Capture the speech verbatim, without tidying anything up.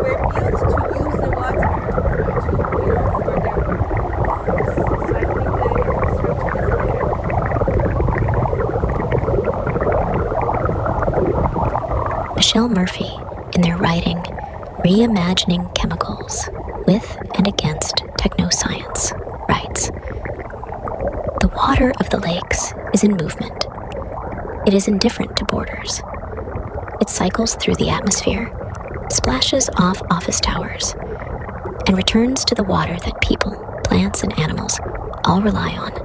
were built to use the water to, you know, for their homes. So I think the infrastructure is there. Michelle Murphy, in their writing, Reimagining Chemicals, With and Against Technoscience, writes, "The water of the lakes is in movement. It is indifferent to borders. It cycles through the atmosphere, splashes off office towers, and returns to the water that people, plants, and animals all rely on